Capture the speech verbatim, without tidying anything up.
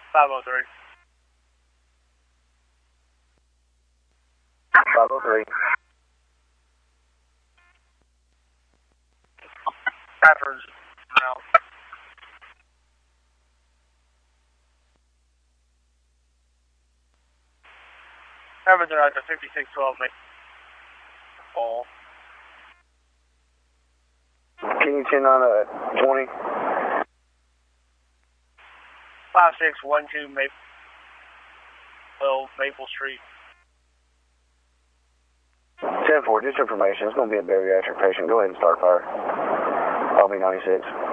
five oh three. five oh three. Bradford's around. Bradford's around to fifty-six twelve, mate. Fall. Can you ten on a twenty? five six one two Maple, twelve Maple Street. ten four, just information. It's going to be a bariatric patient. Go ahead and start fire. I'll be ninety-six.